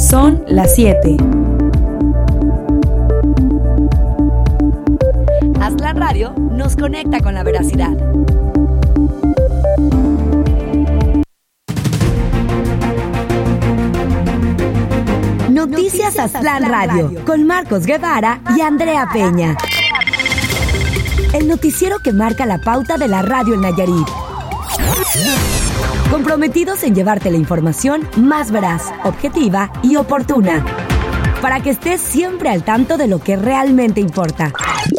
Son las 7. Aztlán Radio nos conecta con la veracidad. Noticias Aztlán Radio con Marcos Guevara y Andrea Peña. El noticiero que marca la pauta de la radio en Nayarit. Comprometidos en llevarte la información más veraz, objetiva y oportuna, para que estés siempre al tanto de lo que realmente importa.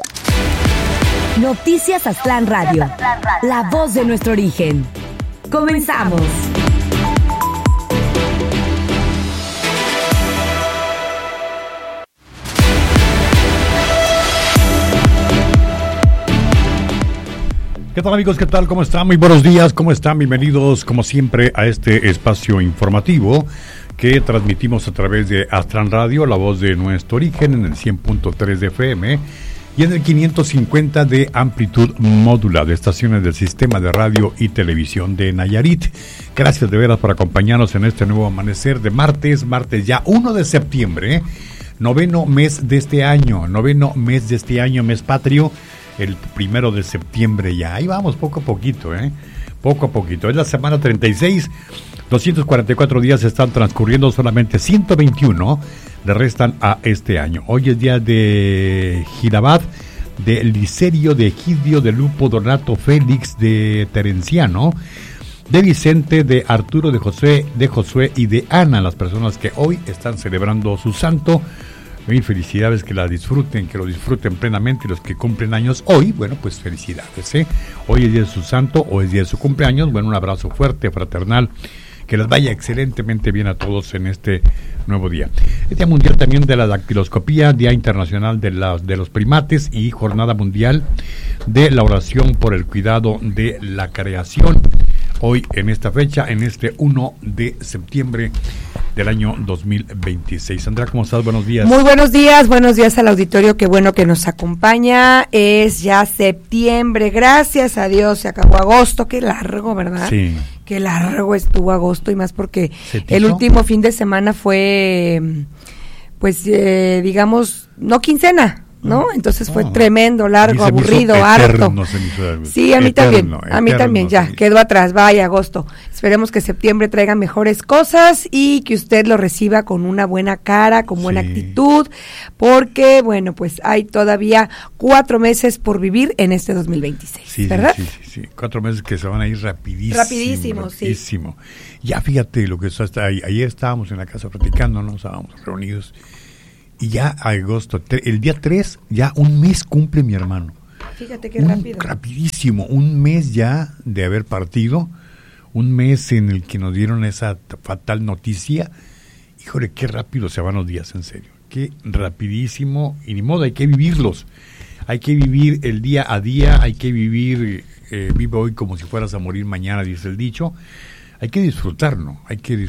Noticias Aztlán Radio, la voz de nuestro origen. Comenzamos. ¿Qué tal, amigos? ¿Qué tal? ¿Cómo están? Muy buenos días. ¿Cómo están? Bienvenidos, como siempre, a este espacio informativo que transmitimos a través de Aztlán Radio, la voz de nuestro origen, en el 100.3 de FM y en el 550 de amplitud módula de estaciones del Sistema de Radio y Televisión de Nayarit. Gracias de veras por acompañarnos en este nuevo amanecer de martes ya 1 de septiembre, noveno mes de este año, mes patrio. El 1 de septiembre ya. Ahí vamos, poco a poquito, poco a poquito. Es la semana 36, 244 días están transcurriendo, solamente 121 le restan a este año. Hoy es día de Girabat, de Licerio, de Egidio, de Lupo, Donato, Félix, de Terenciano, de Vicente, de Arturo, de Josué y de Ana, las personas que hoy están celebrando su santo. Mil felicidades, que lo disfruten plenamente. Y los que cumplen años hoy, bueno, pues felicidades, Hoy es día de su santo o es día de su cumpleaños. Bueno, un abrazo fuerte, fraternal, que les vaya excelentemente bien a todos en este nuevo día. Es Día Mundial también de la Dactiloscopía, Día Internacional de los Primates y Jornada Mundial de la Oración por el Cuidado de la Creación. Hoy, en esta fecha, en este 1 de septiembre del año 2026. Andrea, ¿cómo estás? Buenos días. Muy buenos días al auditorio, qué bueno que nos acompaña. Es ya septiembre, gracias a Dios, se acabó agosto, qué largo, ¿verdad? Sí. Qué largo estuvo agosto, y más porque el último fin de semana fue, pues, digamos, no quincena, ¿no? Entonces fue tremendo, largo, aburrido, harto. Sí, a mí también, ya, quedó atrás, vaya agosto. Esperemos que septiembre traiga mejores cosas y que usted lo reciba con una buena cara, con buena actitud, porque, bueno, pues hay todavía 4 meses por vivir en este 2026, ¿verdad? Sí, 4 meses que se van a ir rapidísimo. Sí. Ya fíjate lo que hasta ayer estábamos en la casa platicando, ¿no? Estábamos reunidos. Y ya agosto, el día 3, ya un mes cumple mi hermano. Fíjate qué rápido. Rapidísimo, un mes ya de haber partido, un mes en el que nos dieron esa fatal noticia. Híjole, qué rápido se van los días, en serio. Qué rapidísimo, y ni modo, hay que vivirlos. Hay que vivir el día a día, hay que vivir, vive hoy como si fueras a morir mañana, dice el dicho. Hay que disfrutarlo,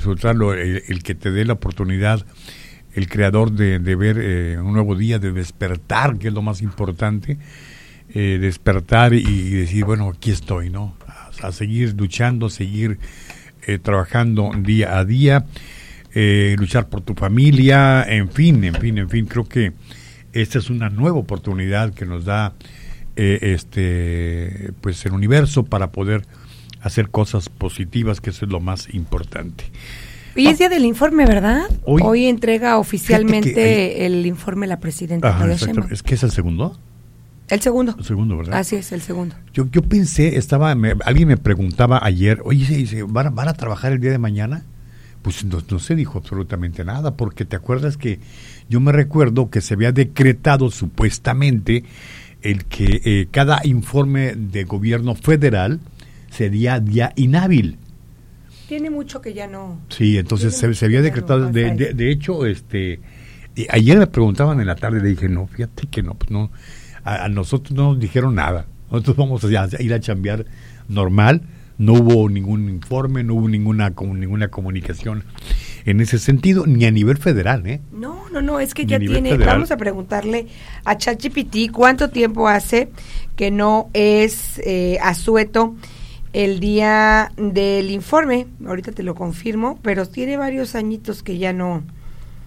el que te dé la oportunidad, el creador de ver un nuevo día, de despertar, que es lo más importante, despertar y decir, bueno, aquí estoy, ¿no? A seguir luchando, seguir trabajando día a día, luchar por tu familia, en fin, creo que esta es una nueva oportunidad que nos da pues el universo para poder hacer cosas positivas, que eso es lo más importante. Hoy es día del informe, ¿verdad? Hoy entrega oficialmente el informe la presidenta. Ajá, ¿es que es el segundo? El segundo, ¿verdad? Así es, el segundo. Yo pensé, alguien me preguntaba ayer, oye, ¿van a trabajar el día de mañana? Pues no se dijo absolutamente nada, porque te acuerdas que yo me recuerdo que se había decretado supuestamente el que cada informe de gobierno federal sería día inhábil. Tiene mucho que ya no. Sí, entonces se había decretado, de hecho, ayer me preguntaban en la tarde, le dije, no, fíjate que no, pues no, a nosotros no nos dijeron nada, nosotros vamos a ir a chambear normal, no hubo ningún informe, no hubo ninguna comunicación en ese sentido, ni a nivel federal, No, es que ya tiene, federal. Vamos a preguntarle a ChatGPT cuánto tiempo hace que no es asueto el día del informe. Ahorita te lo confirmo, pero tiene varios añitos que ya no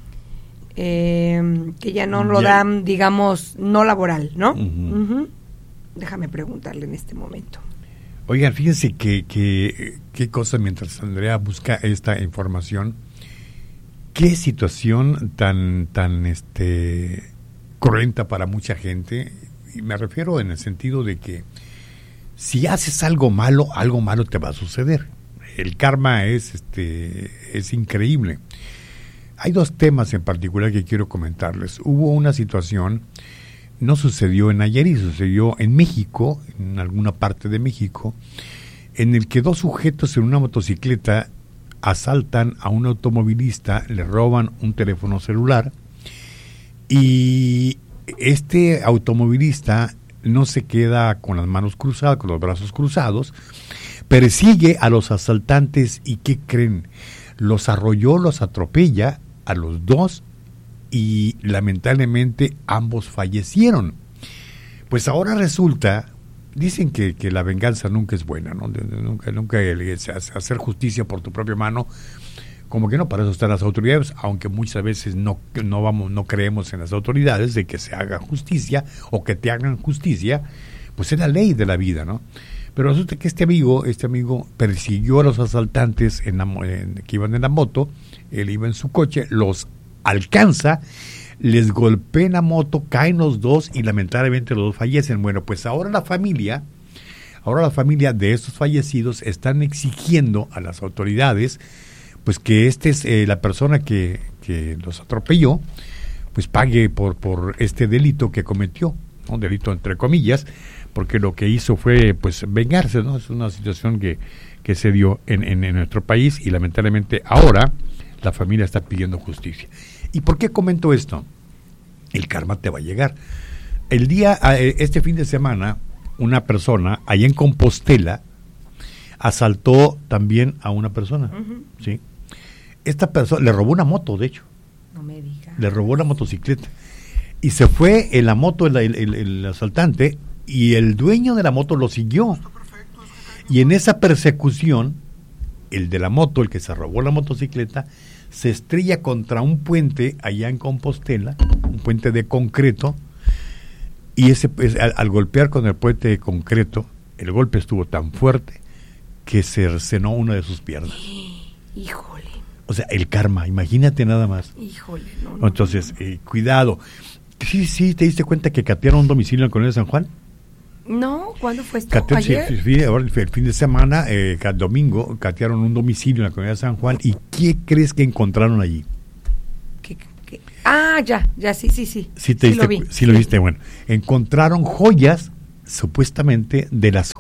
que ya no lo dan, digamos, no laboral, ¿no? Déjame preguntarle en este momento. Oigan, fíjense qué cosa, mientras Andrea busca esta información, qué situación tan cruenta para mucha gente, y me refiero en el sentido de que si haces algo malo te va a suceder. El karma es increíble. Hay dos temas en particular que quiero comentarles. Hubo una situación, no sucedió en Nayarit, sucedió en México, en alguna parte de México, en el que dos sujetos en una motocicleta asaltan a un automovilista, le roban un teléfono celular, y este automovilista no se queda con las manos cruzadas, con los brazos cruzados, persigue a los asaltantes y ¿qué creen? Los arrolló, los atropella a los dos y lamentablemente ambos fallecieron. Pues ahora resulta, dicen que la venganza nunca es buena, ¿no? Nunca hacer justicia por tu propia mano, como que no, para eso están las autoridades, aunque muchas veces no creemos en las autoridades de que se haga justicia o que te hagan justicia, pues es la ley de la vida, ¿no? Pero resulta que este amigo persiguió a los asaltantes que iban en la moto, él iba en su coche, los alcanza, les golpea en la moto, caen los dos y lamentablemente los dos fallecen. Bueno, pues ahora la familia de estos fallecidos están exigiendo a las autoridades pues que la persona que los atropelló pues pague por este delito que cometió, un delito entre comillas, porque lo que hizo fue pues vengarse, ¿no? Es una situación que se dio en nuestro país y lamentablemente ahora la familia está pidiendo justicia. ¿Y por qué comento esto? El karma te va a llegar. Este fin de semana, una persona allá en Compostela asaltó también a una persona, ¿sí? Esta persona le robó una moto, de hecho. No me digas. Le robó la motocicleta. Y se fue en la moto el asaltante y el dueño de la moto lo siguió. Y en esa persecución, el de la moto, el que se robó la motocicleta, se estrella contra un puente allá en Compostela, un puente de concreto, y al golpear con el puente de concreto, el golpe estuvo tan fuerte que cercenó una de sus piernas. Híjole. O sea, el karma, imagínate nada más. Híjole, no. Entonces, cuidado. ¿Sí te diste cuenta que catearon un domicilio en la colonia de San Juan? No, ¿cuándo fue esto? ¿Ayer? Sí, ahora el fin de semana, domingo, catearon un domicilio en la colonia de San Juan. ¿Y qué crees que encontraron allí? ¿Qué? Ah, ya, sí. Sí lo viste, bueno. Encontraron joyas, supuestamente, de las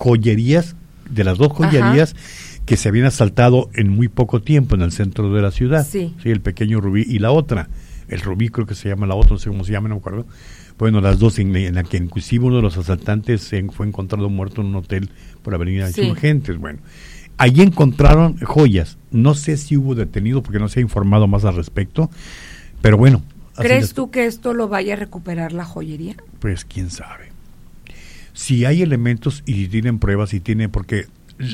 dos joyerías que se habían asaltado en muy poco tiempo en el centro de la ciudad. Sí, el pequeño Rubí y la otra. El Rubí creo que se llama la otra, no sé cómo se llama, no me acuerdo. Bueno, las dos, en la que inclusive uno de los asaltantes fue encontrado muerto en un hotel por Avenida Insurgentes. Bueno, allí encontraron joyas. No sé si hubo detenido porque no se ha informado más al respecto, pero bueno. ¿Crees tú que esto lo vaya a recuperar la joyería? Pues quién sabe. Si hay elementos y tienen pruebas porque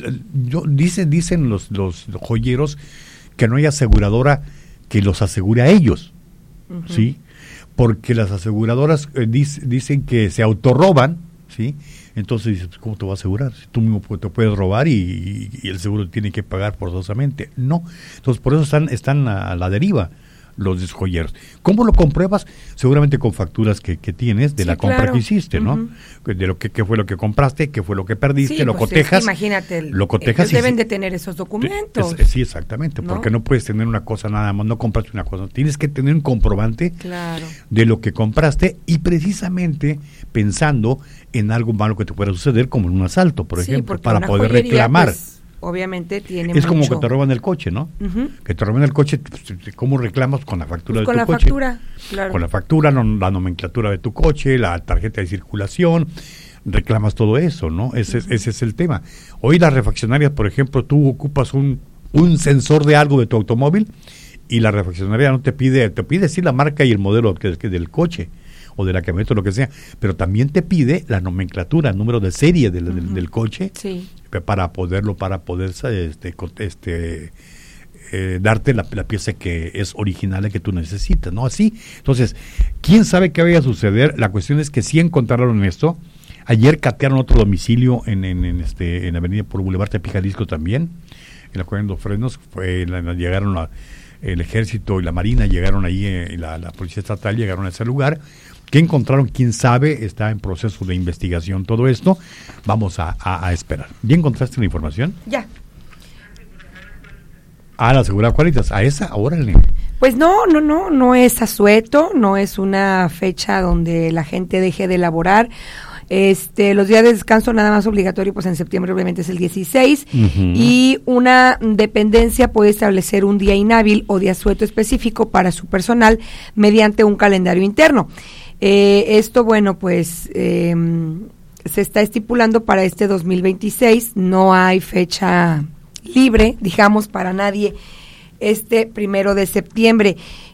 dicen los joyeros que no hay aseguradora que los asegure a ellos, ¿sí? Porque las aseguradoras dicen que se autorroban, ¿sí? Entonces dices, ¿cómo te va a asegurar? Si tú mismo te puedes robar y el seguro tiene que pagar forzosamente. No. Entonces por eso están a la deriva los joyeros. ¿Cómo lo compruebas? Seguramente con facturas que tienes de la compra que hiciste, ¿no? De lo que fue lo que compraste, qué fue lo que perdiste, lo cotejas. Imagínate, lo cotejas deben de tener esos documentos. Sí, exactamente, ¿no? Porque no puedes tener una cosa nada más, no compraste una cosa, tienes que tener un comprobante de lo que compraste y precisamente pensando en algo malo que te pueda suceder, como en un asalto, por ejemplo, para poder reclamar. Pues, obviamente tiene es como que te roban el coche, ¿no? Que te roban el coche, ¿cómo reclamas? Con la factura de tu coche. Con la factura, claro. Con la factura, la nomenclatura de tu coche, la tarjeta de circulación, reclamas todo eso, ¿no? Ese es el tema. Hoy las refaccionarias, por ejemplo, tú ocupas un sensor de algo de tu automóvil y la refaccionaria no te pide sí la marca y el modelo del coche o de la camioneta o lo que sea, pero también te pide la nomenclatura, el número de serie del coche, para poder darte la pieza que es original, la que tú necesitas, ¿no? Así. Entonces, ¿quién sabe qué vaya a suceder? La cuestión es que sí encontraron esto. Ayer catearon otro domicilio en Avenida por Boulevard Tepijalisco también, en la Colonia de los Fresnos. Llegaron el Ejército y la Marina, llegaron ahí, la Policía Estatal llegaron a ese lugar. ¿Qué encontraron? ¿Quién sabe? Está en proceso de investigación todo esto. Vamos a esperar. ¿Ya encontraste la información? Ya. La seguridad, ¿cuálitas? ¿A esa? Órale. Pues no es asueto, no es una fecha donde la gente deje de laborar. Los días de descanso nada más obligatorio, pues en septiembre obviamente es el 16, y una dependencia puede establecer un día inhábil o día asueto específico para su personal mediante un calendario interno. Esto, bueno, pues se está estipulando para este 2026, no hay fecha libre, digamos, para nadie 1 de septiembre.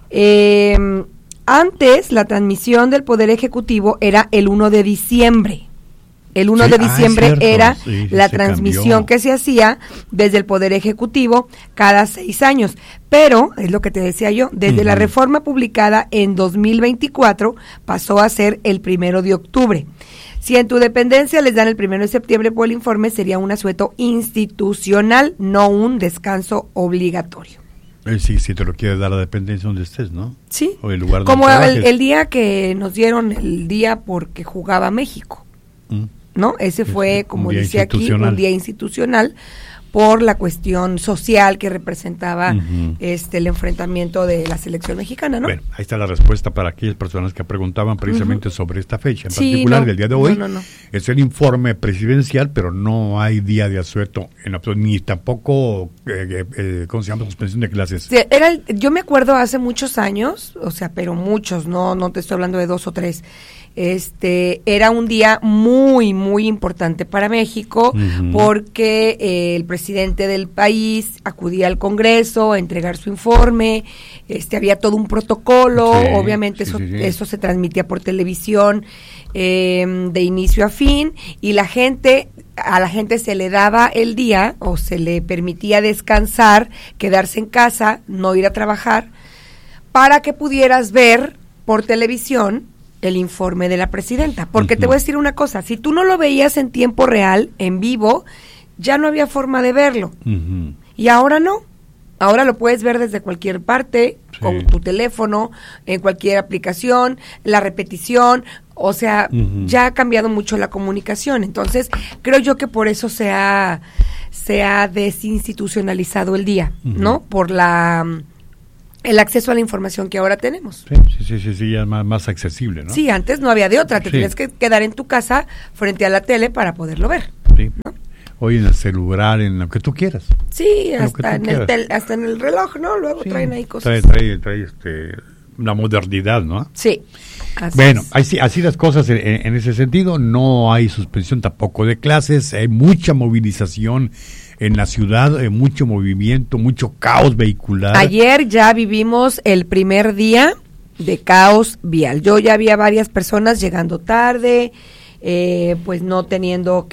Antes, la transmisión del Poder Ejecutivo era el 1 de diciembre. El 1 de diciembre era la transmisión que se hacía desde el Poder Ejecutivo cada 6 años. Pero, es lo que te decía yo, desde la reforma publicada en 2024 pasó a ser el 1 de octubre. Si en tu dependencia les dan el 1 de septiembre por el informe, sería un asueto institucional, no un descanso obligatorio. Sí, si te lo quieres dar a la dependencia donde estés, ¿no? Sí, o el lugar como el día que nos dieron el día porque jugaba México, ¿no? Ese fue, como dice aquí, un día institucional por la cuestión social que representaba el enfrentamiento de la selección mexicana, ¿no? Bueno, ahí está la respuesta para aquellas personas que preguntaban precisamente sobre esta fecha, en particular del día de hoy. No. Es el informe presidencial, pero no hay día de asueto, ni tampoco, ¿cómo se llama? Suspensión de clases. Sí, yo me acuerdo hace muchos años, o sea, pero muchos, no te estoy hablando de 2 o 3, era un día muy, muy importante para México, porque el presidente del país acudía al Congreso a entregar su informe, había todo un protocolo, obviamente eso se transmitía por televisión de inicio a fin, y a la gente se le daba el día, o se le permitía descansar, quedarse en casa, no ir a trabajar, para que pudieras ver por televisión el informe de la presidenta, porque te voy a decir una cosa, si tú no lo veías en tiempo real, en vivo, ya no había forma de verlo, y ahora no, ahora lo puedes ver desde cualquier parte, con tu teléfono, en cualquier aplicación, la repetición, o sea, ya ha cambiado mucho la comunicación, entonces creo yo que por eso se ha desinstitucionalizado el día, ¿no? Por el acceso a la información que ahora tenemos. Sí, ya más accesible, ¿no? Sí, antes no había de otra, te tenías que quedar en tu casa frente a la tele para poderlo ver. Sí. ¿No? Hoy en el celular, en lo que tú quieras. Sí, hasta en el reloj, ¿no? Luego traen ahí cosas. Trae la modernidad, ¿no? Sí. Bueno, así las cosas en ese sentido. No hay suspensión tampoco de clases, hay mucha movilización en la ciudad, mucho movimiento, mucho caos vehicular. Ayer ya vivimos el primer día de caos vial. Yo ya había varias personas llegando tarde, pues no teniendo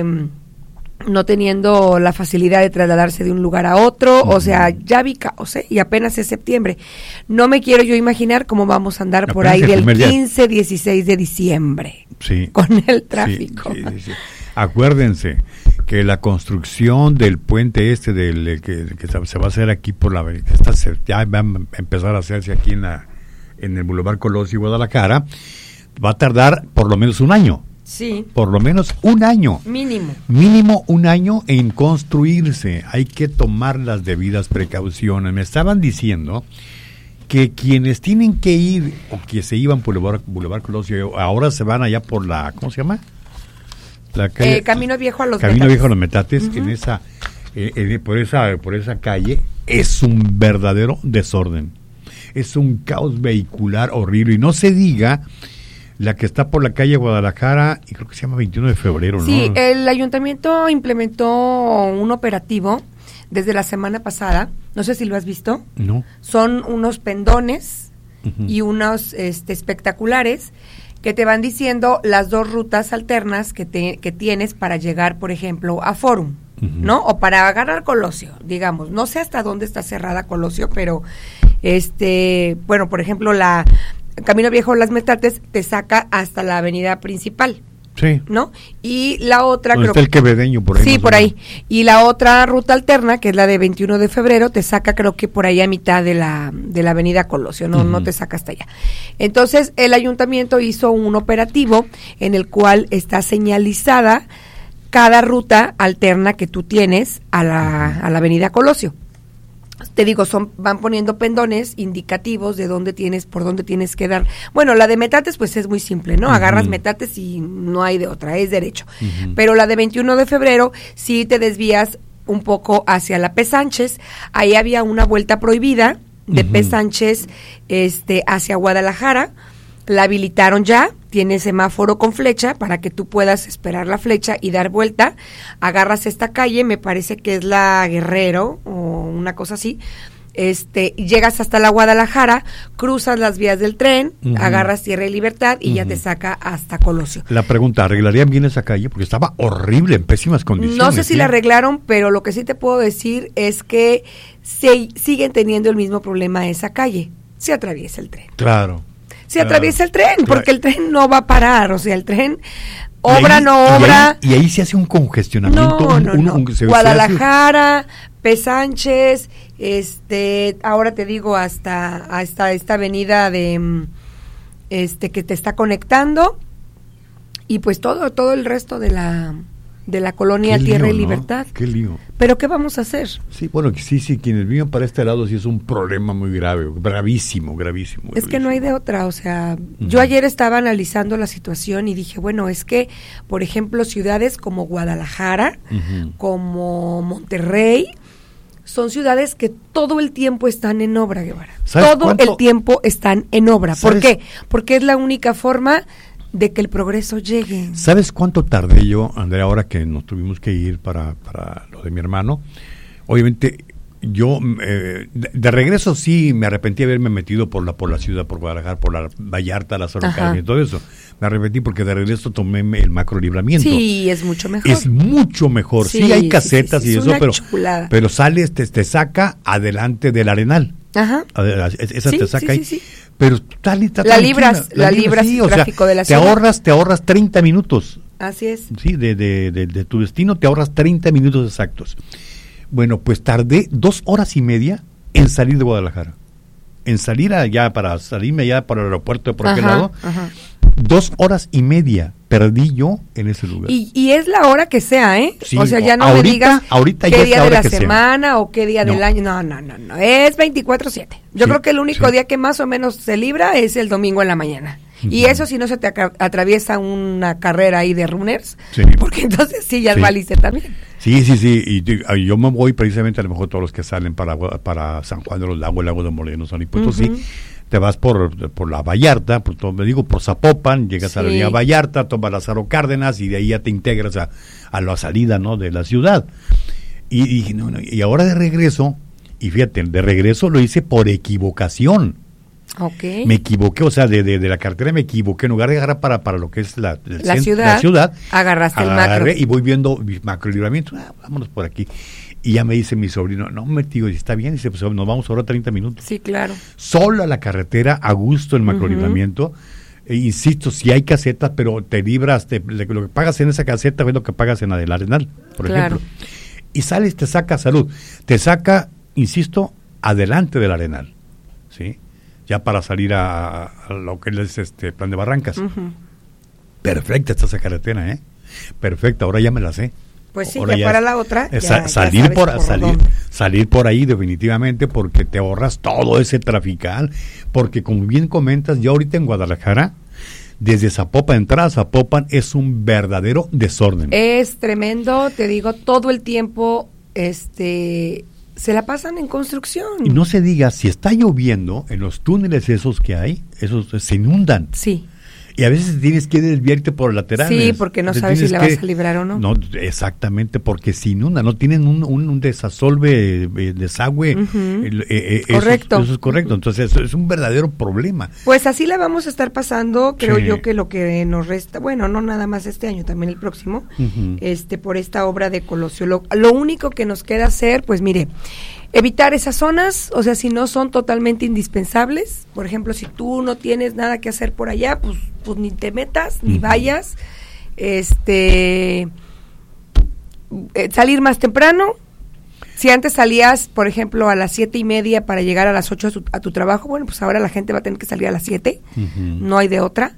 la facilidad de trasladarse de un lugar a otro, o sea, ya vi caos, y apenas es septiembre. No me quiero yo imaginar cómo vamos a andar por ahí del 15, 16 de diciembre con el tráfico. Sí. Acuérdense que la construcción del puente que se va a hacer aquí por ya va a empezar a hacerse aquí en el Boulevard Colosio y Guadalajara, va a tardar por lo menos un año. Sí. Por lo menos un año. Mínimo un año en construirse. Hay que tomar las debidas precauciones. Me estaban diciendo que quienes tienen que ir, o que se iban por el Boulevard Colosio, ahora se van allá por ¿cómo se llama? La calle, Camino Viejo a los Metates, en esa, por esa calle, es un verdadero desorden. Es un caos vehicular horrible. Y no se diga la que está por la calle Guadalajara, y creo que se llama 21 de febrero, ¿no? Sí, el ayuntamiento implementó un operativo desde la semana pasada, no sé si lo has visto. No. Son unos pendones y unos espectaculares que te van diciendo las 2 rutas alternas que tienes para llegar, por ejemplo, a Forum, ¿no? O para agarrar Colosio, digamos. No sé hasta dónde está cerrada Colosio, pero bueno, por ejemplo, Camino Viejo Las Metates te saca hasta la avenida principal. Sí. ¿No? Y la otra... Está el Quevedeño por ahí. Sí, por ahí. Y la otra ruta alterna, que es la de 21 de febrero, te saca creo que por ahí a mitad de la avenida Colosio, no te saca hasta allá. Entonces, el ayuntamiento hizo un operativo en el cual está señalizada cada ruta alterna que tú tienes a la avenida Colosio. Te digo, van poniendo pendones indicativos de por dónde tienes que dar. Bueno, la de Metates pues es muy simple, ¿no? Agarras Metates y no hay de otra, es derecho. Pero la de 21 de febrero sí te desvías un poco hacia la P. Sánchez. Ahí había una vuelta prohibida de P. Sánchez hacia Guadalajara. La habilitaron ya, tiene semáforo con flecha para que tú puedas esperar la flecha y dar vuelta. Agarras esta calle, me parece que es la Guerrero o una cosa así. Llegas hasta la Guadalajara, cruzas las vías del tren, agarras Tierra y Libertad y ya te saca hasta Colosio. La pregunta, ¿arreglarían bien esa calle? Porque estaba horrible, en pésimas condiciones. No sé si la arreglaron, pero lo que sí te puedo decir es que siguen teniendo el mismo problema esa calle. Se atraviesa el tren. Claro. Se atraviesa el tren, porque el tren no va a parar, o sea, el tren obra. Y ahí se hace un congestionamiento. No. Guadalajara, P. Sánchez, ahora te digo hasta esta avenida de que te está conectando, y pues todo el resto de la colonia Tierra y Libertad. Qué lío. ¿Pero qué vamos a hacer? Sí, bueno, sí, quienes viven para este lado sí es un problema muy grave, gravísimo. Es que no hay de otra, o sea, yo ayer estaba analizando la situación y dije, bueno, es que, por ejemplo, ciudades como Guadalajara, como Monterrey, son ciudades que todo el tiempo están en obra, Guevara. Todo el tiempo están en obra. ¿Por qué? Porque es la única forma de que el progreso llegue. ¿Sabes cuánto tardé yo, Andrea, ahora que nos tuvimos que ir para lo de mi hermano? Obviamente, yo de regreso sí me arrepentí de haberme metido por la ciudad, por Guadalajara, por la Vallarta, la Sorocaba y todo eso. Me arrepentí porque de regreso tomé el macrolibramiento. Sí, es mucho mejor. Es mucho mejor. Sí, hay casetas y eso, pero sales, te saca adelante del Arenal. Ajá. Esa te saca ahí. Pero la libras sí, tráfico de la ciudad. Te ahorras 30 minutos. Así es. Sí, de tu destino te ahorras 30 minutos exactos. Bueno, pues tardé 2 horas y media en salir de Guadalajara. En salir allá, para salirme allá para el aeropuerto por aquel lado. 2 horas y media perdí yo en ese lugar. Y es la hora que sea, ¿eh? Sí, o sea, ya no me digas qué día de la semana o qué día del año. No. Es 24/7. Yo creo que el único día que más o menos se libra es el domingo en la mañana. Y eso si no se te atraviesa una carrera ahí de runners, porque entonces sí, ya valiste también. Sí, y yo me voy precisamente, a lo mejor todos los que salen para San Juan de los Lagos, el Lago de Moreno, San Potosí, te vas por la Vallarta, por Zapopan, llegas a la avenida Vallarta, tomas Lázaro Cárdenas y de ahí ya te integras a la salida, ¿no?, de la ciudad. Y dije, y ahora de regreso, y fíjate, de regreso lo hice por equivocación. Okay. Me equivoqué, o sea, de la carretera me equivoqué, en lugar de agarrar para lo que es la ciudad, agarraste el macro. Y voy viendo mi macrolibramiento, vámonos por aquí. Y ya me dice mi sobrino, no, me digo, está bien, dice, pues nos vamos ahora 30 minutos. Sí, claro. Solo a la carretera, a gusto el macrolibramiento. Insisto, si hay casetas, pero te libras, lo que pagas en esa caseta es lo que pagas en la del Arenal, por ejemplo. Y sales, te saca salud, te saca, insisto, adelante del Arenal, ¿sí? Ya para salir a lo que es Plan de Barrancas. Perfecta está esa carretera, ¿eh? Perfecta, ahora ya me la sé. Pues sí, ya para la otra. Salir por ahí definitivamente, porque te ahorras todo ese trafical, porque como bien comentas, ya ahorita en Guadalajara, desde Zapopan, entrada a Zapopan, es un verdadero desorden. Es tremendo, te digo, todo el tiempo, se la pasan en construcción. Y no se diga, si está lloviendo, en los túneles esos que hay, esos se inundan. Sí. Y a veces tienes que desviarte por laterales. Sí, porque no sabes si la vas a librar o no. No, exactamente, porque se inunda, no tienen un desasolve, desagüe. Correcto. Eso es correcto, entonces eso es un verdadero problema. Pues así la vamos a estar pasando, creo yo que lo que nos resta, bueno, no nada más este año, también el próximo, por esta obra de Colosio. Lo único que nos queda hacer, pues mire, evitar esas zonas, o sea, si no son totalmente indispensables, por ejemplo, si tú no tienes nada que hacer por allá, pues ni te metas, ni vayas, salir más temprano. Si antes salías, por ejemplo, a las 7:30 para llegar a las 8 a tu trabajo, bueno, pues ahora la gente va a tener que salir a las 7, no hay de otra,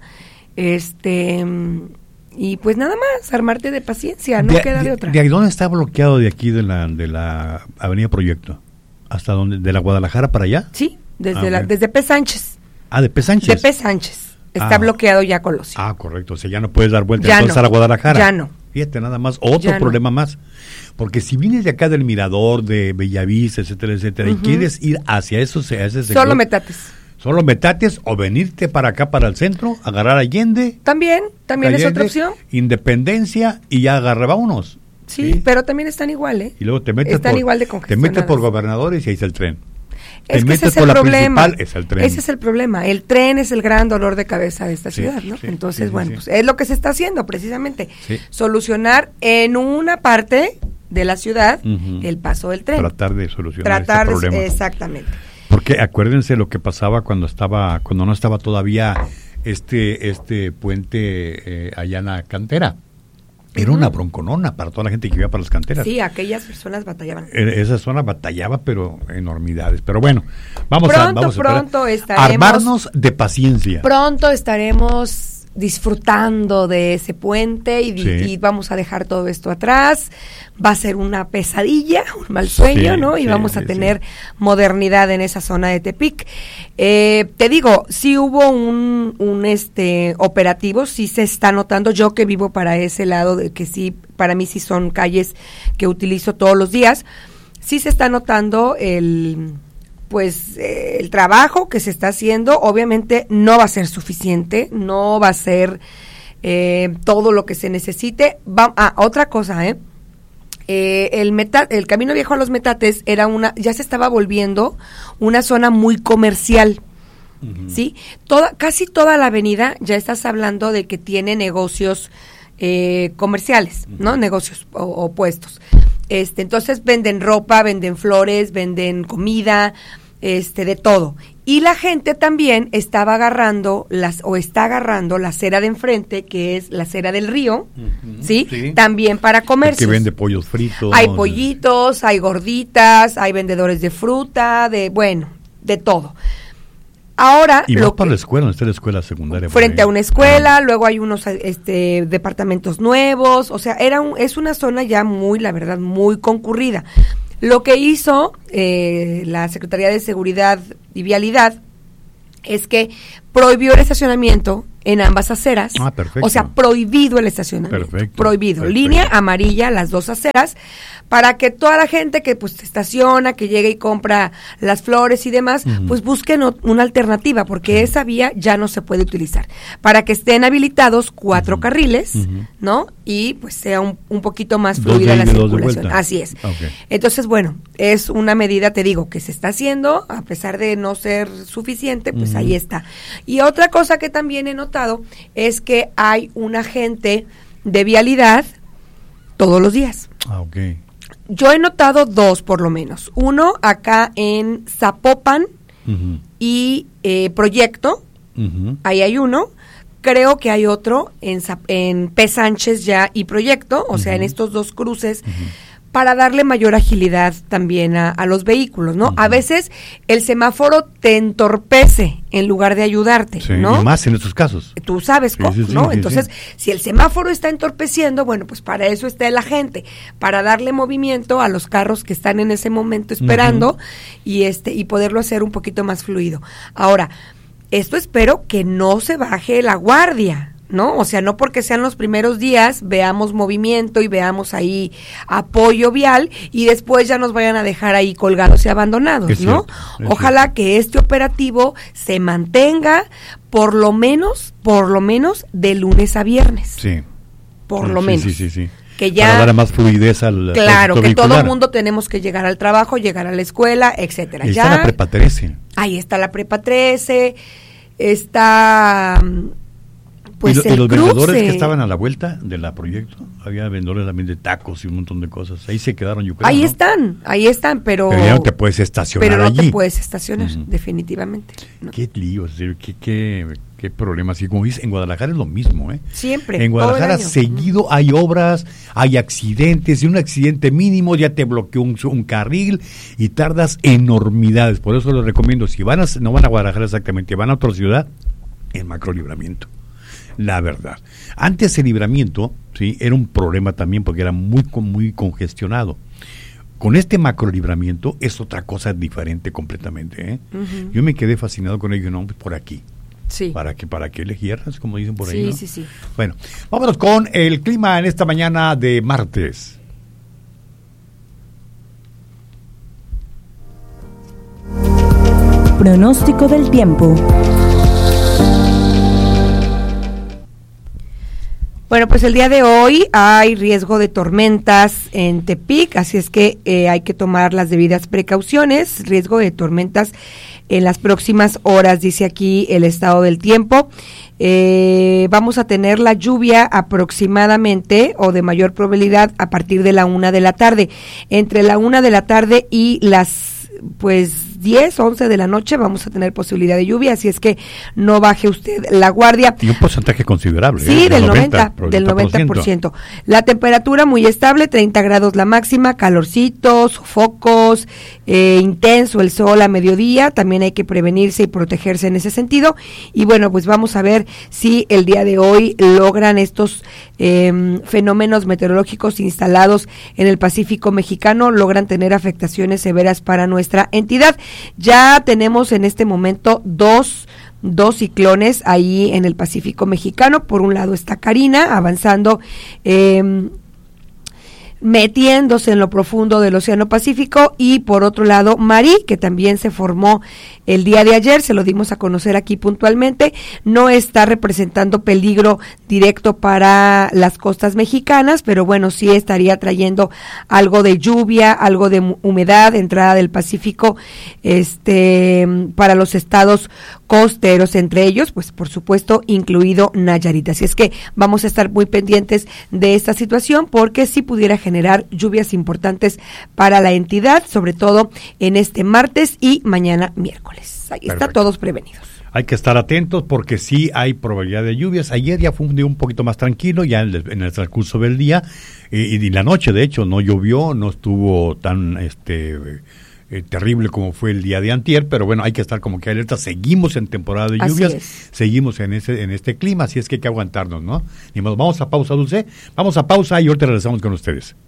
y pues nada más, armarte de paciencia, no queda de otra. ¿De dónde está bloqueado de aquí de la Avenida Proyecto? ¿Hasta dónde? ¿De la Guadalajara para allá? Sí, desde P. Sánchez. Ah, de P. Sánchez. De P. Sánchez. Está bloqueado ya Colosio. Ah, correcto. O sea, ya no puedes dar vuelta ya entonces a la Guadalajara. Ya no. Fíjate, nada más. Otro problema más. Porque si vienes de acá del Mirador, de Bellavista, etcétera, etcétera, y quieres ir hacia ese sector. Solo Metates. Solo Metates o venirte para acá, para el centro, agarrar Allende. También Allende, es otra opción. Independencia y ya vámonos. Sí, pero también están igual, ¿eh? Y luego te metes igual de congestionadas. Te metes por Gobernadores y ahí está el tren. Es que ese es el problema. Ese es el problema. El tren es el gran dolor de cabeza de esta ciudad, ¿no? Sí, entonces, pues es lo que se está haciendo precisamente. Sí. Solucionar en una parte de la ciudad el paso del tren. Tratar de solucionar ese problema. Exactamente. Porque acuérdense lo que pasaba cuando no estaba todavía este puente allá en la cantera. Era una bronconona para toda la gente que iba para las canteras. Sí, aquellas personas batallaban. Esa zona batallaba, pero enormidades. Pero bueno, vamos pronto estaremos, armarnos de paciencia. Pronto estaremos disfrutando de ese puente y vamos a dejar todo esto atrás. Va a ser una pesadilla, un mal sueño, ¿no? Y vamos a tener modernidad en esa zona de Tepic. Te digo, sí hubo un operativo, sí se está notando. Yo que vivo para ese lado, de que sí, para mí sí son calles que utilizo todos los días, sí se está notando el trabajo que se está haciendo. Obviamente no va a ser suficiente, no va a ser todo lo que se necesite. Otra cosa, el Camino Viejo a los Metates ya se estaba volviendo una zona muy comercial. ¿Sí? Casi toda la avenida ya estás hablando de que tiene negocios comerciales, ¿no? Negocios o puestos. Entonces venden ropa, venden flores, venden comida, de todo. Y la gente también está agarrando la acera de enfrente, que es la acera del río, ¿sí? También para comercios. Que vende pollos fritos. Hay pollitos, hay gorditas, hay vendedores de fruta, de todo. Ahora y va para la escuela, está la escuela secundaria. Frente a una escuela, luego hay unos departamentos nuevos, o sea, es una zona ya la verdad, muy concurrida. Lo que hizo la Secretaría de Seguridad y Vialidad es que prohibió el estacionamiento en ambas aceras. Perfecto. O sea, prohibido el estacionamiento. Prohibido. Perfecto. Línea amarilla, las dos aceras, para que toda la gente que pues estaciona, que llega y compra las flores y demás, pues busquen una alternativa, porque esa vía ya no se puede utilizar. Para que estén habilitados 4 carriles, ¿no? Y pues sea un poquito más fluida la circulación. Así es. Okay. Entonces, bueno, es una medida, te digo, que se está haciendo, a pesar de no ser suficiente, pues ahí está. Y otra cosa que también he notado es que hay un agente de vialidad todos los días. Okay. Yo he notado 2 por lo menos. Uno acá en Zapopan y Proyecto. Ahí hay uno. Creo que hay otro en P. Sánchez ya y Proyecto, o sea, en estos 2 cruces, para darle mayor agilidad también a los vehículos, ¿no? A veces el semáforo te entorpece en lugar de ayudarte, ¿no? Y más en estos casos. Tú sabes cómo, ¿no? Entonces, si el semáforo está entorpeciendo, bueno, pues para eso está el agente, para darle movimiento a los carros que están en ese momento esperando y poderlo hacer un poquito más fluido. Ahora, esto espero que no se baje la guardia, ¿no? O sea, no porque sean los primeros días veamos movimiento y veamos ahí apoyo vial y después ya nos vayan a dejar ahí colgados y abandonados, ¿no? Ojalá que este operativo se mantenga por lo menos de lunes a viernes. Sí. Por lo menos. Sí. Que ya, para dar más fluidez al claro, que vehicular. Todo el mundo tenemos que llegar al trabajo, llegar a la escuela, etcétera. Y está la prepa 13. Ahí está la prepa 13, está pues ¿Y los vendedores que estaban a la vuelta de la proyecto? Había vendedores también de tacos y un montón de cosas. Ahí se quedaron, yo creo. Ahí están, pero ya no te puedes estacionar allí. Pero no te puedes estacionar, definitivamente. No. Qué lío, qué problemas. Y como dices, en Guadalajara es lo mismo, ¿eh? Siempre. En Guadalajara seguido hay obras, hay accidentes, y un accidente mínimo ya te bloqueó un carril y tardas enormidades. Por eso les recomiendo, si no van a Guadalajara exactamente, van a otra ciudad, el Macrolibramiento. La verdad. Antes el Libramiento, sí, era un problema también porque era muy congestionado. Con este Macrolibramiento es otra cosa diferente completamente, ¿eh? Uh-huh. Yo me quedé fascinado con ello, no, por aquí. Sí. ¿Para qué le hierras, como dicen por ahí? Sí, ¿no? sí. Bueno, vámonos con el clima en esta mañana de martes. Pronóstico del tiempo. Bueno, pues el día de hoy hay riesgo de tormentas en Tepic, así es que hay que tomar las debidas precauciones. Riesgo de tormentas en las próximas horas, dice aquí el estado del tiempo. Vamos a tener la lluvia aproximadamente o de mayor probabilidad a partir de la 1 de la tarde. Entre la 1 de la tarde y las 10, 11 de la noche vamos a tener posibilidad de lluvia, así es que no baje usted la guardia. Y un porcentaje considerable. Sí, del 90%. La temperatura muy estable, 30 grados la máxima, calorcitos, sofocos, intenso el sol a mediodía, también hay que prevenirse y protegerse en ese sentido. Y bueno, pues vamos a ver si el día de hoy logran estos fenómenos meteorológicos instalados en el Pacífico mexicano, logran tener afectaciones severas para nuestra entidad. Ya tenemos en este momento dos ciclones ahí en el Pacífico mexicano. Por un lado está Karina avanzando, metiéndose en lo profundo del Océano Pacífico, y por otro lado Mari, que también se formó el día de ayer, se lo dimos a conocer aquí puntualmente, no está representando peligro directo para las costas mexicanas, pero bueno, sí estaría trayendo algo de lluvia, algo de humedad, entrada del Pacífico, para los estados costeros, entre ellos, pues por supuesto, incluido Nayarit. Así es que vamos a estar muy pendientes de esta situación, porque sí pudiera generar lluvias importantes para la entidad, sobre todo en este martes y mañana miércoles. Ahí está, todos prevenidos. Hay que estar atentos porque sí hay probabilidad de lluvias. Ayer ya fue un día un poquito más tranquilo, ya en el transcurso del día, y la noche, de hecho, no llovió, no estuvo tan terrible como fue el día de antier, pero bueno, hay que estar como que alerta. Seguimos en temporada de lluvias, seguimos en este clima, así es que hay que aguantarnos, ¿no? Y vamos a pausa, Dulce, vamos a pausa y ahorita regresamos con ustedes.